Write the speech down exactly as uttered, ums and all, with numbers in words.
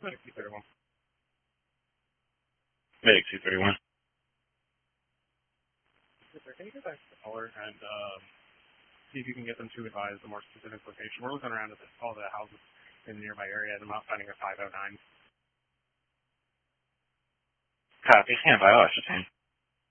Medic C thirty-one. Medic C thirty-one. Can you get back to the caller and um, see if you can get them to advise the more specific location? We're looking around at this, all the houses in the nearby area, and I'm not finding a five oh nine. Copy. Stand by. I'll ascertain.